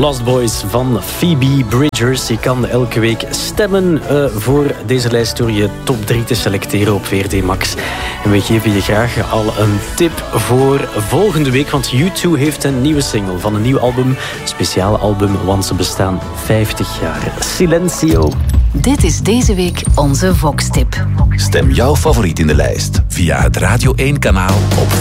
Lost Boys van Phoebe Bridgers. Je kan elke week stemmen voor deze lijst door je top 3 te selecteren op VRT Max. En we geven je graag al een tip voor volgende week, want U2 heeft een nieuwe single van een nieuw album. Een speciaal album, want ze bestaan 50 jaar. Silencio. Dit is deze week onze Vox-tip. Stem jouw favoriet in de lijst via het Radio 1-kanaal op